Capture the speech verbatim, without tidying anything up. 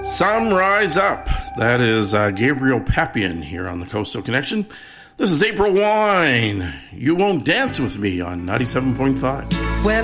Some Rise Up. That is uh, Gabriel Pappian here on the Coastal Connection. This is April Wine. You Won't Dance With Me on ninety-seven point five.